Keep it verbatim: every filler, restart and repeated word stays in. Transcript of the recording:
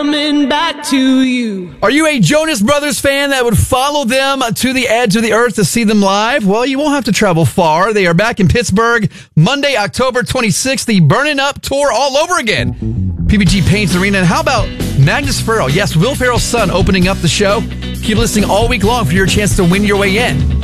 coming back to you. Are you a Jonas Brothers fan that would follow them to the edge of the earth to see them live? Well, you won't have to travel far. They are back in Pittsburgh Monday, October twenty-sixth, the Burning Up Tour all over again. P P G Paints Arena. And how about Magnus Farrell? Yes, Will Ferrell's son opening up the show. Keep listening all week long for your chance to win your way in.